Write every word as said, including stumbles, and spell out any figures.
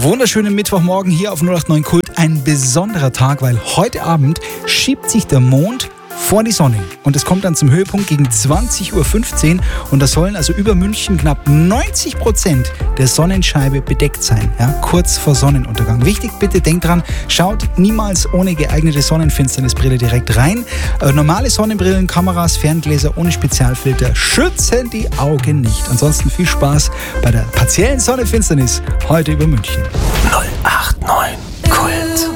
Wunderschönen Mittwochmorgen hier auf null acht neun Kult. Ein besonderer Tag, weil heute Abend schiebt sich der Mond vor die Sonne. Und es kommt dann zum Höhepunkt gegen zwanzig Uhr fünfzehn. Und da sollen also über München knapp neunzig Prozent der Sonnenscheibe bedeckt sein. Ja, kurz vor Sonnenuntergang. Wichtig, bitte denkt dran, schaut niemals ohne geeignete Sonnenfinsternisbrille direkt rein. Äh, normale Sonnenbrillen, Kameras, Ferngläser ohne Spezialfilter schützen die Augen nicht. Ansonsten viel Spaß bei der partiellen Sonnenfinsternis heute über München. null acht neun Kult.